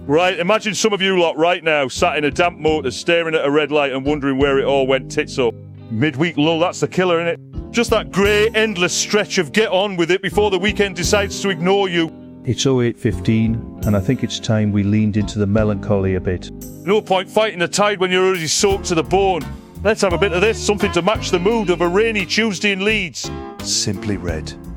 Right, imagine some of you lot right now sat in a damp motor staring at a red light and wondering where it all went tits up. Midweek lull, that's the killer, innit? Just that grey, endless stretch of get on with it before the weekend decides to ignore you. It's 08:15 and I think it's time we leaned into the melancholy a bit. No point fighting the tide when you're already soaked to the bone. Let's have a bit of this, something to match the mood of a rainy Tuesday in Leeds. Simply Red.